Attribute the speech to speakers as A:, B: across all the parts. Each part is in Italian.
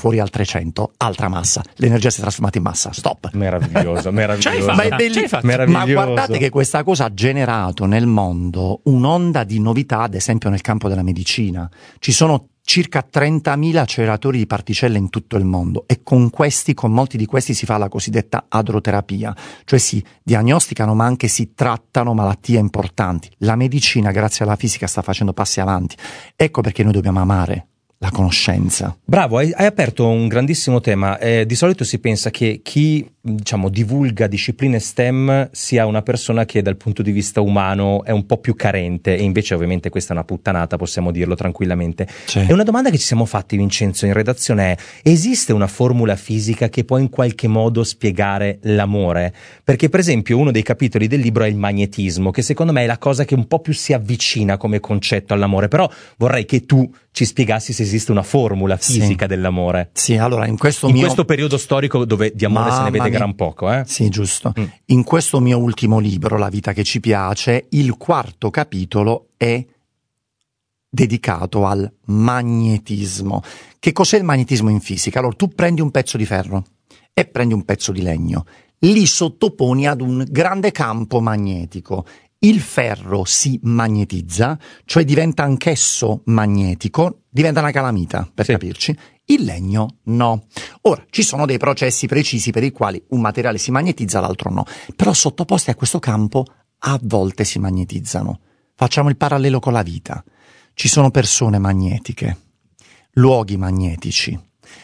A: fuori al 300, altra massa, l'energia si è trasformata in massa, stop.
B: Meraviglioso.
A: Ma è bellissimo. Ma guardate che questa cosa ha generato nel mondo un'onda di novità, ad esempio nel campo della medicina. Ci sono circa 30.000 acceleratori di particelle in tutto il mondo e con molti di questi si fa la cosiddetta adroterapia, cioè si diagnosticano ma anche si trattano malattie importanti. La medicina, grazie alla fisica, sta facendo passi avanti. Ecco perché noi dobbiamo amare la conoscenza.
B: Bravo, hai aperto un grandissimo tema. Di solito si pensa che chi, divulga discipline STEM sia una persona che dal punto di vista umano è un po' più carente, e invece ovviamente questa è una puttanata, possiamo dirlo tranquillamente.
A: Sì.
B: E una domanda che ci siamo fatti, Vincenzo, in redazione è: esiste una formula fisica che può in qualche modo spiegare l'amore? Perché per esempio uno dei capitoli del libro è il magnetismo, che secondo me è la cosa che un po' più si avvicina come concetto all'amore, però vorrei che tu ci spiegassi se esiste una formula fisica dell'amore.
A: Sì, allora in questo
B: periodo storico dove di amore se ne vede gran poco,
A: Sì, giusto. In questo mio ultimo libro, La vita che ci piace, il 4º capitolo è dedicato al magnetismo. Che cos'è il magnetismo in fisica? Allora, tu prendi un pezzo di ferro e prendi un pezzo di legno, li sottoponi ad un grande campo magnetico. Il ferro si magnetizza, cioè diventa anch'esso magnetico, diventa una calamita, per capirci. Il legno no. Ora, ci sono dei processi precisi per i quali un materiale si magnetizza, l'altro no. Però sottoposti a questo campo, a volte si magnetizzano. Facciamo il parallelo con la vita. Ci sono persone magnetiche, luoghi magnetici.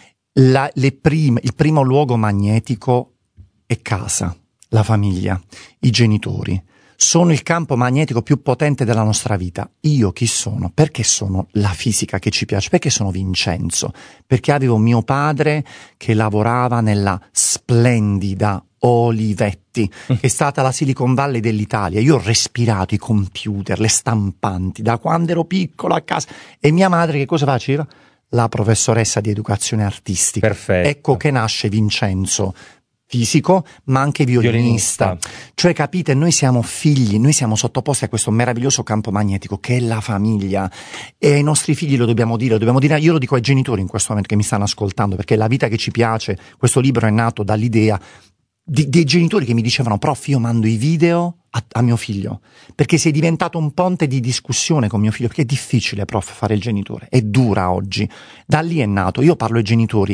A: Il primo luogo magnetico è casa, la famiglia, i genitori. Sono il campo magnetico più potente della nostra vita. Io chi sono? Perché sono la fisica che ci piace? Perché sono Vincenzo? Perché avevo mio padre che lavorava nella splendida Olivetti, che è stata la Silicon Valley dell'Italia. Io ho respirato i computer, le stampanti, da quando ero piccolo a casa. E mia madre che cosa faceva? La professoressa di educazione artistica.
B: Perfetto.
A: Ecco che nasce Vincenzo, fisico, ma anche violinista. Cioè, capite, noi siamo figli, noi siamo sottoposti a questo meraviglioso campo magnetico che è la famiglia, e ai nostri figli lo dobbiamo dire, io lo dico ai genitori in questo momento che mi stanno ascoltando, perché La vita che ci piace, questo libro è nato dall'idea dei genitori che mi dicevano: prof, io mando i video a mio figlio, perché sei diventato un ponte di discussione con mio figlio, perché è difficile, prof, fare il genitore, è dura oggi. Da lì è nato, io parlo ai genitori,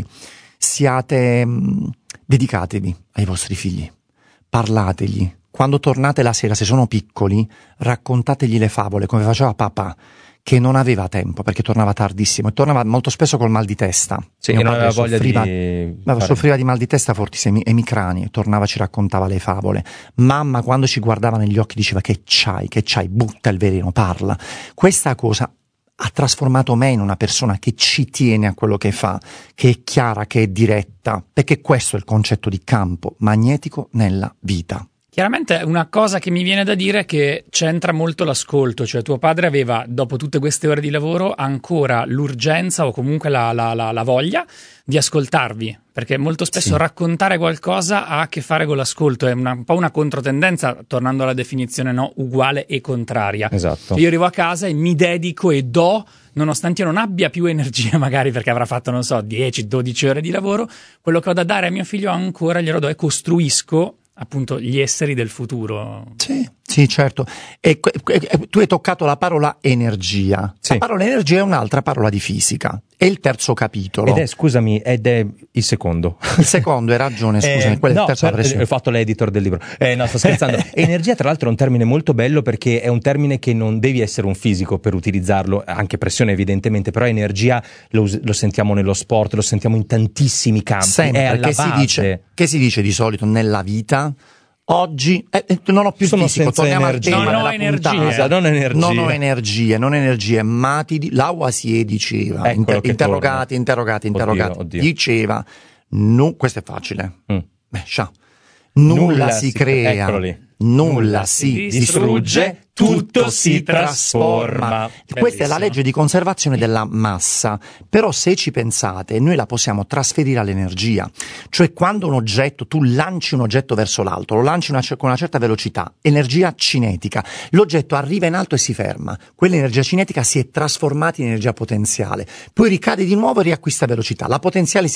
A: dedicatevi ai vostri figli, parlategli. Quando tornate la sera, se sono piccoli, raccontategli le favole, come faceva papà, che non aveva tempo perché tornava tardissimo e tornava molto spesso col mal di testa.
B: Sì, e non aveva voglia
A: soffriva di mal di testa fortissimo, emicranie, e tornava, ci raccontava le favole. Mamma, quando ci guardava negli occhi, diceva: che c'hai, butta il veleno, parla. Questa cosa ha trasformato me in una persona che ci tiene a quello che fa, che è chiara, che è diretta, perché questo è il concetto di campo magnetico nella vita.
C: Chiaramente una cosa che mi viene da dire è che c'entra molto l'ascolto, cioè tuo padre aveva, dopo tutte queste ore di lavoro, ancora l'urgenza o comunque la voglia di ascoltarvi, perché molto spesso raccontare qualcosa ha a che fare con l'ascolto, è un po' una controtendenza, tornando alla definizione uguale e contraria.
B: Esatto.
C: Io arrivo a casa e mi dedico e do, nonostante io non abbia più energia magari perché avrà fatto, 10-12 ore di lavoro, quello che ho da dare a mio figlio ancora glielo do e costruisco appunto gli esseri del futuro.
A: Sì, certo. E tu hai toccato la parola energia.
B: Sì.
A: La parola energia è un'altra parola di fisica. È il 3º capitolo.
B: Ed è il secondo.
A: Il secondo, hai ragione, scusami. Quello è il terzo.
B: Ho fatto l'editor del libro. No, sto scherzando. Energia, tra l'altro, è un termine molto bello, perché è un termine che non devi essere un fisico per utilizzarlo, anche pressione evidentemente, però energia lo sentiamo nello sport, lo sentiamo in tantissimi campi.
A: Sempre,
B: è alla base.
A: Che si dice di solito nella vita? Oggi non ho più fisico, torniamo al tema della puntata. Non ho energie, ma l'Aua si diceva, interrogati,
B: Oddio.
A: diceva, questo è facile, nulla si crea, nulla si distrugge, tutto si trasforma. Questa è la legge di conservazione della massa, però se ci pensate noi la possiamo trasferire all'energia, cioè quando tu lanci un oggetto verso l'alto, lo lanci con una certa velocità, energia cinetica, l'oggetto arriva in alto e si ferma, quell'energia cinetica si è trasformata in energia potenziale, poi ricade di nuovo e riacquista velocità, la potenziale si